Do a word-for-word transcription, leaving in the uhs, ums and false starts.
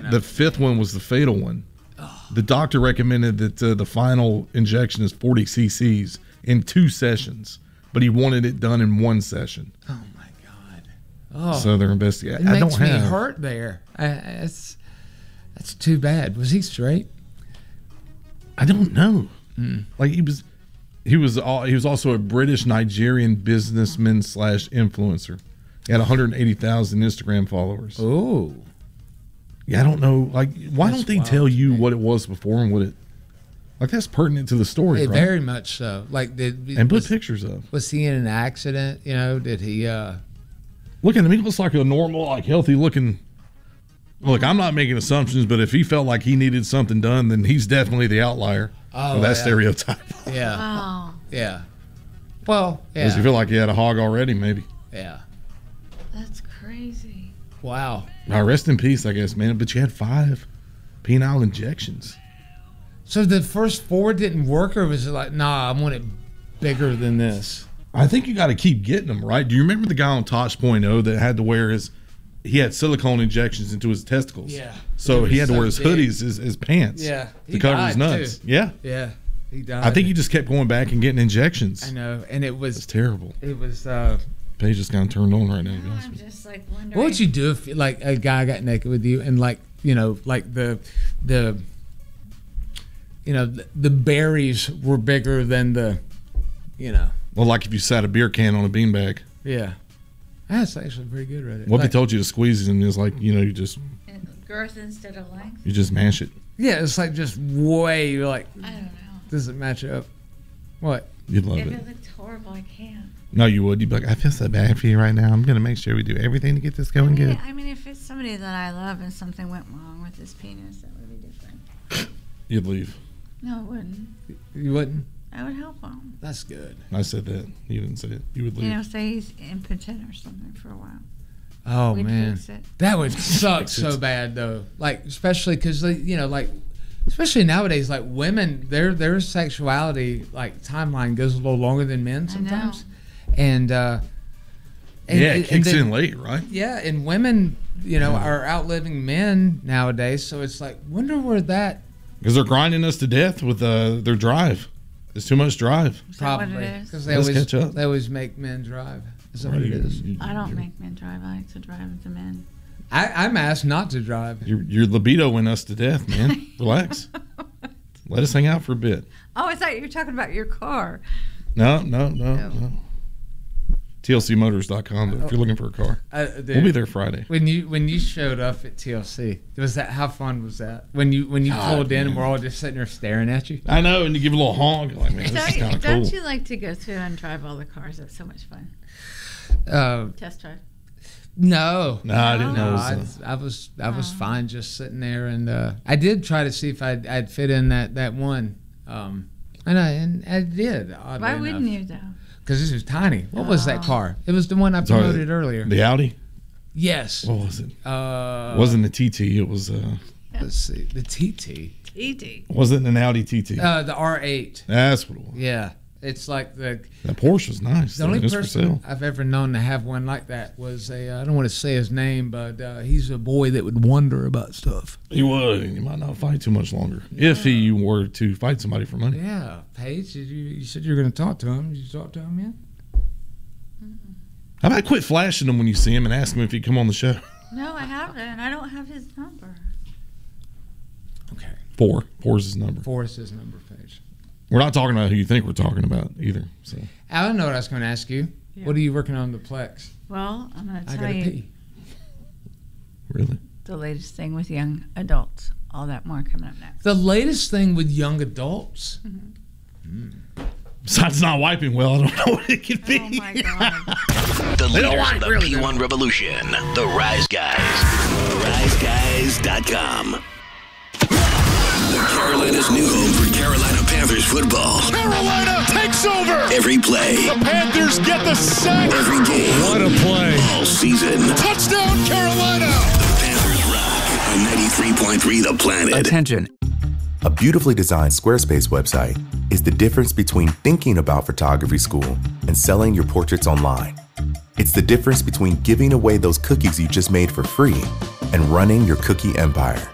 the fifth one was the fatal one. Oh. The doctor recommended that uh, the final injection is forty cc's in two sessions, but he wanted it done in one session. Oh my God! Oh, so they're investigating. It I makes don't me have. hurt there. I, that's that's too bad. Was he straight? I don't know. Mm. Like he was, he was. All, he was also a British Nigerian businessman slash influencer. He had one hundred eighty thousand Instagram followers. Oh. Yeah, I don't know. Like, why That's don't they wild, tell you man. what it was before and what it? Like, that's pertinent to the story, Hey, right? very much so. Like, did And put was, pictures of. Was he in an accident? You know, did he? uh Look at him. He looks like a normal, like healthy looking. Look, I'm not making assumptions, but if he felt like he needed something done, then he's definitely the outlier Oh, of that yeah. stereotype. Yeah. Wow. Yeah. Well, yeah. Does he feel like he had a hog already? Maybe. Yeah. That's crazy. Wow. Now, rest in peace, I guess, man. But you had five penile injections. So the first four didn't work, or was it like, nah, I want it bigger than this? I think you got to keep getting them, right? Do you remember the guy on Tosh point oh that had to wear his, he had silicone injections into his testicles. Yeah. So They he were had to so wear his big. hoodies as, as pants. Yeah. To He cover his died, nuts. too. Yeah. Yeah. He died. I think he just kept going back and getting injections. I know. And it was. It's terrible. It was. uh Page just kind of turned on right now. Now guys. I'm just like wondering. What would you do if, like, a guy got naked with you and, like, you know, like the, the, you know, the, the berries were bigger than the, you know. Well, like if you sat a beer can on a beanbag. Yeah. That's actually pretty good, right? What if Like, they told you to squeeze it and it's like, you know, you just And girth instead of length? you just mash it. yeah, it's like just way, you're like, I don't know. does it match up? What? You'd love If it. it looks horrible, I can't. No, you would. You'd be like, I feel so bad for you right now. I'm going to make sure we do everything to get this I going mean, good. I mean, if it's somebody that I love and something went wrong with his penis, that would be different. You'd leave. No, it wouldn't. You wouldn't? I would help him. That's good. I said that. You didn't say it. You would leave. You know, say he's impotent or something for a while. Oh, We'd man. fix it. That would suck Fix so it. bad, though. Like, especially because, you know, like, especially nowadays, like, women, their their sexuality, like, timeline goes a little longer than men I know. sometimes. And, uh, and, yeah, it and kicks then- in late, right? Yeah, and women, you know, are outliving men nowadays. So it's like, wonder where that Because they're grinding us to death with uh, their drive. It's too much drive. Is that what probably it is? because they Let's always catch up. they always make men drive. Is that Right, what it you- is? you- I don't your- make men drive. I like to drive with the men. I, I'm asked not to drive. Your, your libido in us to death, man. Relax. Let us hang out for a bit. Oh, I thought you were talking about your car. No, no, no, No. no. T L C motors dot com if you're looking for a car. Uh, dude, We'll be there Friday. When you when you showed up at T L C, was that how fun was that? When you when you God, pulled in and man. we're all just sitting there staring at you. I know, and you give a little honk. Like, man, this Don't, is you, kind of don't cool. you like to go through and drive all the cars? That's so much fun. Uh, Test drive. no, No, I didn't no, know. I, it was, uh, I was I was Oh. fine just sitting there, and uh, I did try to see if I'd, I'd fit in that that one, um, and I and I did. Oddly Why wouldn't enough. you though? Because this was tiny. What was that Oh. car? It was the one I Sorry, promoted earlier. the Audi? Yes. What was it? Uh, It wasn't the T T. It was, uh, let's see, the T T. E D. wasn't an Audi T T. Uh, the R eight. That's what it was. Yeah, it's like the That Porsche was nice. the only It was for person sale. I've ever known to have one like that was a. Uh, I don't want to say his name, but uh, he's a boy that would wonder about stuff. He would, and you might not fight too much longer if he were to fight somebody for money. Yeah, Paige, did you, you said you were going to talk to him. Did you talk to him yet? How about quit flashing him when you see him and ask him if he'd come on the show? No, I haven't. I don't have his number. Okay. Four. Four's his number. Four is his number, Paige. We're not talking about who you think we're talking about either. So I don't know what I was going to ask you. Yeah. What are you working on the Plex? Well, I'm going to I tell gotta you pee. really, the latest thing with young adults. All that more coming up next. The latest thing with young adults. besides not wiping well, I don't know what it could be. Oh my god. The They don't leaders like of the really P one revolution, the Rise Guys. rise guys dot com. The Carolina's new home for Carolina Panthers football. Carolina takes over. Every play, The Panthers get the sack. every game, What a play. all season. Touchdown, Carolina. The Panthers rock on ninety-three point three The Planet. Attention. A beautifully designed Squarespace website is the difference between thinking about photography school and selling your portraits online. It's the difference between giving away those cookies you just made for free and running your cookie empire.